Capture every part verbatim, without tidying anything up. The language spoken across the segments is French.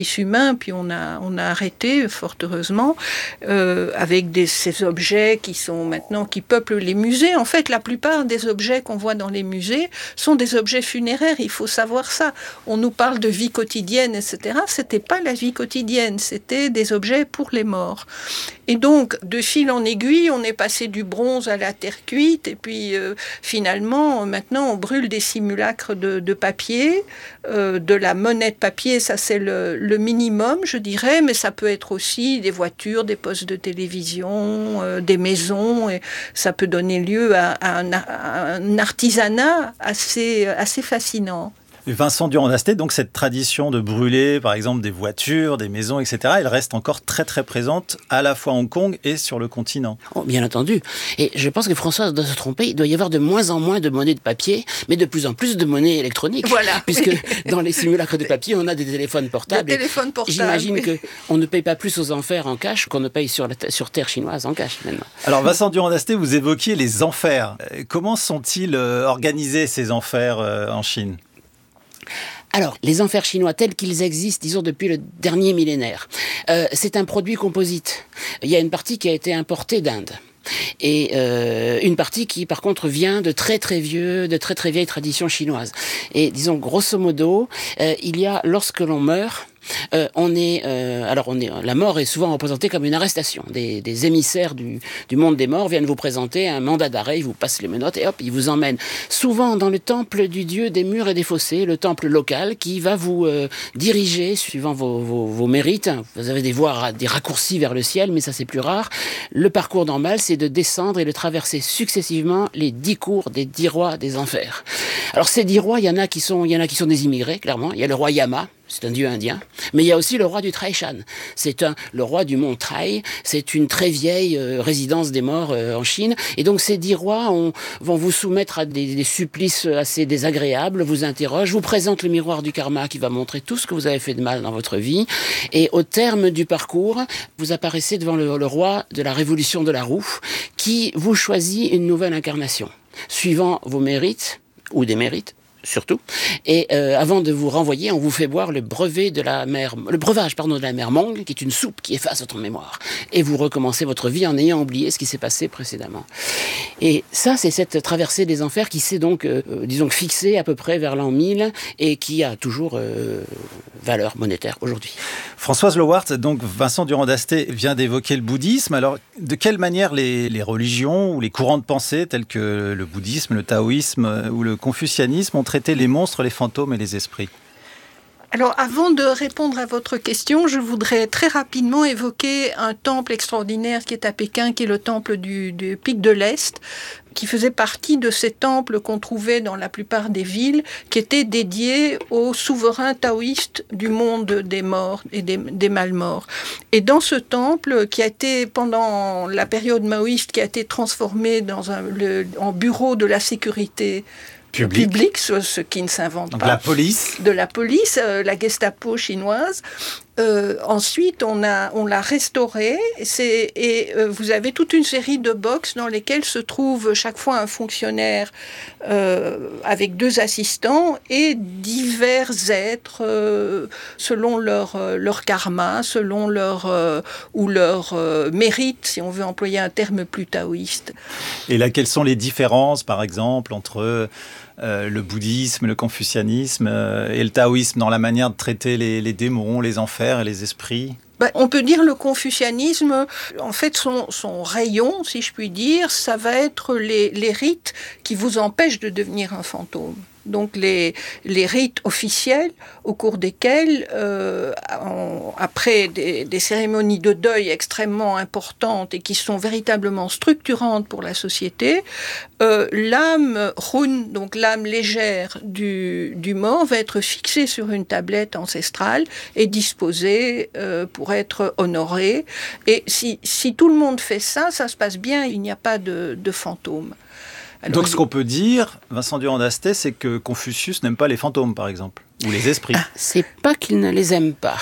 humains, puis on a, on a arrêté, fort heureusement, euh, avec des, ces objets qui sont maintenant, qui peuplent les musées. En fait, la plupart des objets qu'on voit dans les musées sont des objets funéraires, il faut savoir ça. On nous parle de vie quotidienne, et cetera. C'était pas la vie quotidienne, c'était des objets pour les morts. Et donc, de fil en aiguille, on est passé du bronze à la terre cuite, et puis euh, finalement, maintenant, on brûle des simulacres de, de papier, euh, de la monnaie de papier, ça c'est le, le minimum, je dirais, mais ça peut être aussi des voitures, des postes de télévision, euh, des maisons, et ça peut donner lieu à, à, un, à un artisanat assez, assez fascinant. Vincent Durand-Dasté, donc cette tradition de brûler, par exemple, des voitures, des maisons, et cetera, elle reste encore très très présente à la fois à Hong Kong et sur le continent. Oh, bien entendu. Et je pense que François doit se tromper. Il doit y avoir de moins en moins de monnaie de papier, mais de plus en plus de monnaie électronique. Voilà. Puisque dans les simulacres de papier, on a des téléphones portables. Des téléphones portables. J'imagine oui. qu'on ne paye pas plus aux enfers en cash qu'on ne paye sur, la t- sur terre chinoise en cash maintenant. Alors Vincent Durand-Dasté, vous évoquiez les enfers. Comment sont-ils euh, organisés ces enfers euh, en Chine ? Alors, les enfers chinois tels qu'ils existent, disons, depuis le dernier millénaire, euh, c'est un produit composite. Il y a une partie qui a été importée d'Inde. Et euh, une partie qui, par contre, vient de très très vieux, de très très vieilles traditions chinoises. Et disons, grosso modo, euh, il y a, lorsque l'on meurt, Euh, on est, euh, alors on est, la mort est souvent représentée comme une arrestation. Des, des émissaires du, du monde des morts viennent vous présenter un mandat d'arrêt, ils vous passent les menottes et hop, ils vous emmènent souvent dans le temple du dieu des murs et des fossés, le temple local qui va vous euh, diriger suivant vos, vos, vos mérites. Vous avez des voies, des raccourcis vers le ciel, mais ça c'est plus rare. Le parcours normal, c'est de descendre et de traverser successivement les dix cours des dix rois des enfers. Alors ces dix rois, il y en a qui sont, il y en a qui sont des immigrés, clairement. Il y a le roi Yama. C'est un dieu indien. Mais il y a aussi le roi du Traishan. C'est un, le roi du mont Trai. C'est une très vieille euh, résidence des morts euh, en Chine. Et donc, ces dix rois on, vont vous soumettre à des, des supplices assez désagréables, vous interrogent, vous présentent le miroir du karma qui va montrer tout ce que vous avez fait de mal dans votre vie. Et au terme du parcours, vous apparaissez devant le, le roi de la révolution de la roue qui vous choisit une nouvelle incarnation, suivant vos mérites ou des mérites. Surtout. Et euh, avant de vous renvoyer, on vous fait boire le brevet de la mer, le breuvage pardon de la mer Mong, qui est une soupe qui efface votre mémoire. Et vous recommencez votre vie en ayant oublié ce qui s'est passé précédemment. Et ça, c'est cette traversée des enfers qui s'est donc, euh, disons, fixée à peu près vers l'an mille et qui a toujours euh, valeur monétaire aujourd'hui. Françoise Lowart, donc Vincent Durand-Dasté vient d'évoquer le bouddhisme. Alors, de quelle manière les, les religions ou les courants de pensée tels que le bouddhisme, le taoïsme ou le confucianisme ont traité les monstres, les fantômes et les esprits ? Alors, avant de répondre à votre question, je voudrais très rapidement évoquer un temple extraordinaire qui est à Pékin, qui est le temple du, du Pic de l'Est, qui faisait partie de ces temples qu'on trouvait dans la plupart des villes, qui étaient dédiés aux souverains taoïstes du monde des morts et des, des malmorts. Et dans ce temple, qui a été, pendant la période maoïste, qui a été transformé dans un, le, en bureau de la sécurité Public. Public, ce, ce qui ne s'invente Donc pas. La police. De la police, euh, la Gestapo chinoise. Euh, ensuite, on, a, on l'a restauré c'est, et euh, vous avez toute une série de box dans lesquelles se trouve chaque fois un fonctionnaire euh, avec deux assistants et divers êtres euh, selon leur, euh, leur karma, selon leur, euh, ou leur euh, mérite, si on veut employer un terme plus taoïste. Et là, quelles sont les différences, par exemple, entre euh, le bouddhisme, le confucianisme euh, et le taoïsme dans la manière de traiter les, les démons, les enfers et les esprits ? Ben, on peut dire le confucianisme, en fait, son, son rayon, si je puis dire, ça va être les, les rites qui vous empêchent de devenir un fantôme. Donc les, les rites officiels au cours desquels, euh, on, après des, des cérémonies de deuil extrêmement importantes et qui sont véritablement structurantes pour la société, euh, l'âme Hun, donc l'âme légère du, du mort, va être fixée sur une tablette ancestrale et disposée euh, pour être honorée. Et si, si tout le monde fait ça, ça se passe bien, il n'y a pas de, de fantômes. Alors, donc ce qu'on peut dire, Vincent Durand-Dasté, c'est que Confucius n'aime pas les fantômes, par exemple, ou les esprits. Ah, c'est pas qu'il ne les aime pas.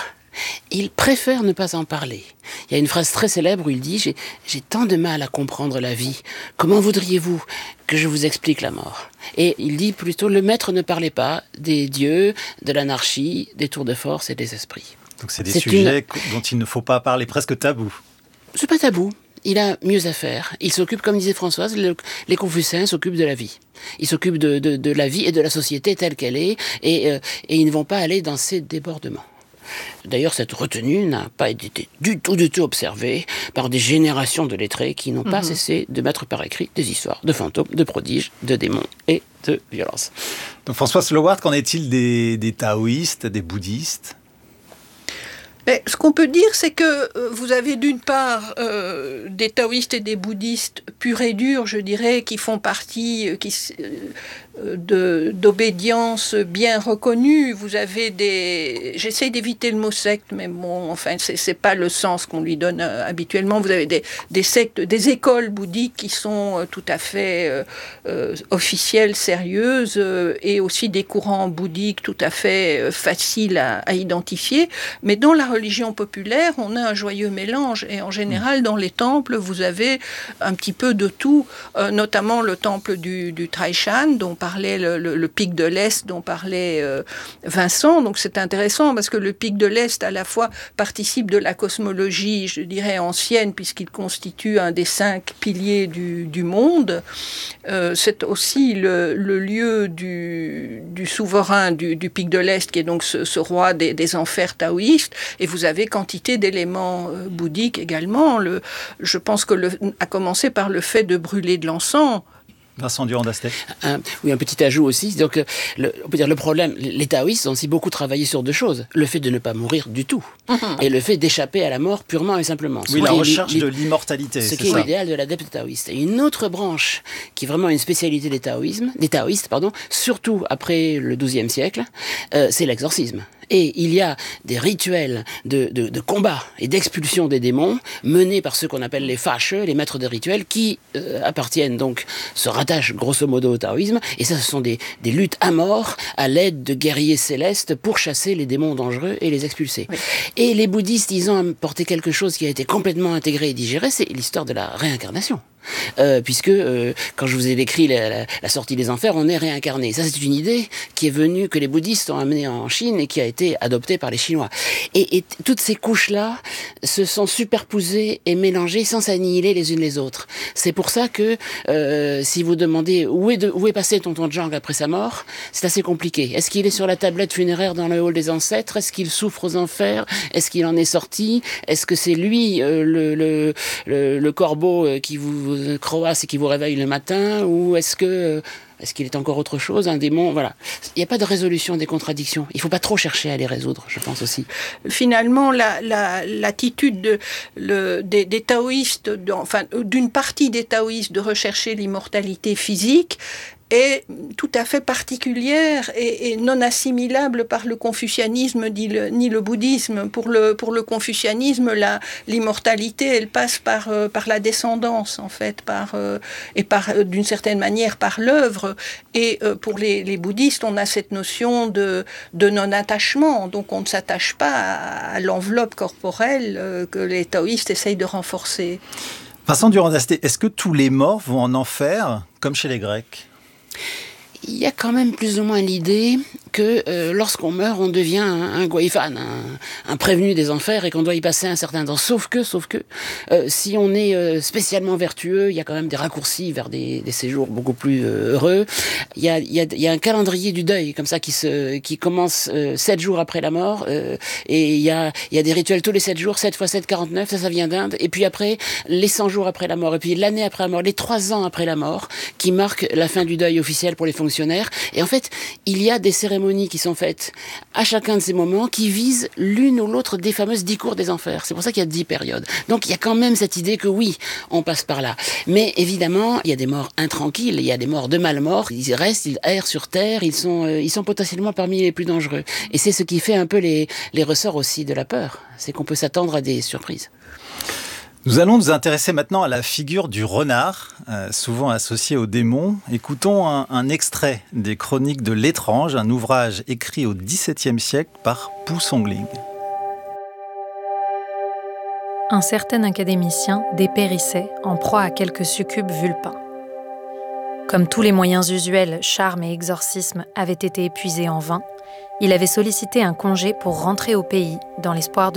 Il préfère ne pas en parler. Il y a une phrase très célèbre où il dit j'ai, « J'ai tant de mal à comprendre la vie. Comment voudriez-vous que je vous explique la mort ?» Et il dit plutôt « Le maître ne parlait pas des dieux, de l'anarchie, des tours de force et des esprits. » Donc c'est des c'est sujets une... dont il ne faut pas parler, presque tabou. C'est pas tabou. Il a mieux à faire. Il s'occupe, comme disait Françoise, le, les Confucéens s'occupent de la vie. Ils s'occupent de, de, de la vie et de la société telle qu'elle est, et, euh, et ils ne vont pas aller dans ces débordements. D'ailleurs, cette retenue n'a pas été du tout, du tout observée par des générations de lettrés qui n'ont mmh. pas cessé de mettre par écrit des histoires de fantômes, de prodiges, de démons et de violences. Donc François Sloward, qu'en est-il des, des taoïstes, des bouddhistes ? Mais ce qu'on peut dire, c'est que euh, vous avez d'une part euh, des taoïstes et des bouddhistes purs et durs, je dirais, qui font partie euh, qui, euh, de, d'obédience bien reconnue. Vous avez des... J'essaie d'éviter le mot secte, mais bon, enfin, c'est, c'est pas le sens qu'on lui donne euh, habituellement. Vous avez des, des sectes, des écoles bouddhiques qui sont euh, tout à fait euh, euh, officielles, sérieuses, euh, et aussi des courants bouddhiques tout à fait euh, faciles à, à identifier. Mais dans la religion populaire, on a un joyeux mélange, et en général, dans les temples, vous avez un petit peu de tout, euh, notamment le temple du, du Taishan, dont parlait le, le, le pic de l'Est, dont parlait euh, Vincent. Donc c'est intéressant, parce que le pic de l'Est, à la fois, participe de la cosmologie, je dirais, ancienne, puisqu'il constitue un des cinq piliers du, du monde. Euh, c'est aussi le, le lieu du, du souverain du, du pic de l'Est, qui est donc ce, ce roi des, des enfers taoïstes. Et vous avez quantité d'éléments euh, bouddhiques également. Le, je pense que le, à commencer par le fait de brûler de l'encens. Vincent Durand-Dastet. Un, oui, un petit ajout aussi. Donc, le, on peut dire le problème, les taoïstes ont aussi beaucoup travaillé sur deux choses. Le fait de ne pas mourir du tout. Mm-hmm. Et le fait d'échapper à la mort purement et simplement. Oui, la recherche li, de l'immortalité. Ce qui est l'idéal de l'adepte taoïste. Et une autre branche qui est vraiment une spécialité des taoïsmes, des taoïstes, pardon, surtout après le douzième siècle, euh, c'est l'exorcisme. Et il y a des rituels de, de, de combat et d'expulsion des démons menés par ceux qu'on appelle les fâcheux, les maîtres de rituels, qui euh, appartiennent donc, se rattachent grosso modo au taoïsme. Et ça, ce sont des, des luttes à mort à l'aide de guerriers célestes pour chasser les démons dangereux et les expulser. Oui. Et les bouddhistes, ils ont apporté quelque chose qui a été complètement intégré et digéré, c'est l'histoire de la réincarnation. Euh, puisque euh, quand je vous ai décrit la, la, la sortie des enfers, on est réincarné. Ça, c'est une idée qui est venue, que les bouddhistes ont amenée en Chine et qui a été adoptée par les Chinois. Et, et toutes ces couches-là se sont superposées et mélangées sans s'annihiler les unes les autres. C'est pour ça que euh, si vous demandez où est, de, où est passé tonton Zhang après sa mort, c'est assez compliqué. Est-ce qu'il est sur la tablette funéraire dans le hall des ancêtres? Est-ce qu'il souffre aux enfers? Est-ce qu'il en est sorti? Est-ce que c'est lui euh, le, le, le, le corbeau qui vous croasse et qui vous réveille le matin, ou est-ce que est-ce qu'il est encore autre chose, un démon? Voilà. Il n'y a pas de résolution des contradictions. Il ne faut pas trop chercher à les résoudre, je pense aussi. Finalement, la, la, l'attitude de, le, des, des taoïstes, de, enfin, d'une partie des taoïstes de rechercher l'immortalité physique, est tout à fait particulière et, et non assimilable par le confucianisme ni le, ni le bouddhisme. Pour le, pour le confucianisme, la, l'immortalité, elle passe par, euh, par la descendance, en fait, par, euh, et par, euh, d'une certaine manière par l'œuvre. Et euh, pour les, les bouddhistes, on a cette notion de, de non-attachement. Donc on ne s'attache pas à, à l'enveloppe corporelle euh, que les taoïstes essayent de renforcer. Vincent Durand-Dastet, est-ce que tous les morts vont en enfer, comme chez les Grecs ? Il y a quand même plus ou moins l'idée que euh, lorsqu'on meurt, on devient un, un goïfan, un, un prévenu des enfers, et qu'on doit y passer un certain temps. Sauf que, sauf que, euh, si on est euh, spécialement vertueux, il y a quand même des raccourcis vers des, des séjours beaucoup plus euh, heureux. Il y a, il y a, il y a un calendrier du deuil comme ça qui se, qui commence euh, sept jours après la mort, euh, et il y a, il y a des rituels tous les sept jours, sept fois sept, quarante-neuf, ça, ça vient d'Inde. Et puis après, les cent jours après la mort, et puis l'année après la mort, les trois ans après la mort, qui marquent la fin du deuil officiel pour les fonctionnaires. Et en fait, il y a des cérémonies qui sont faites à chacun de ces moments qui visent l'une ou l'autre des fameuses dix cours des enfers. C'est pour ça qu'il y a dix périodes. Donc il y a quand même cette idée que oui, on passe par là. Mais évidemment, il y a des morts intranquilles, il y a des morts de mal-morts. Ils restent, ils errent sur Terre, ils sont, euh, ils sont potentiellement parmi les plus dangereux. Et c'est ce qui fait un peu les, les ressorts aussi de la peur. C'est qu'on peut s'attendre à des surprises. Nous allons nous intéresser maintenant à la figure du renard, euh, souvent associé aux démons. Écoutons un, un extrait des Chroniques de l'étrange, un ouvrage écrit au dix-septième siècle par Pu Songling. Un certain académicien dépérissait en proie à quelques succubes vulpins. Comme tous les moyens usuels, charme et exorcisme avaient été épuisés en vain, il avait sollicité un congé pour rentrer au pays dans l'espoir de